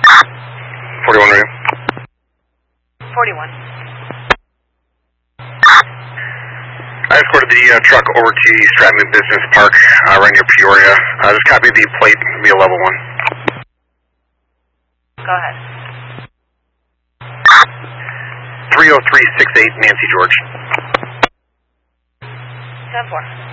41 radio. 41. I escorted the truck over to Stratton Business Park, right near Peoria. Just copy the plate via level 1. Go ahead. 30368 Nancy George. 10-4.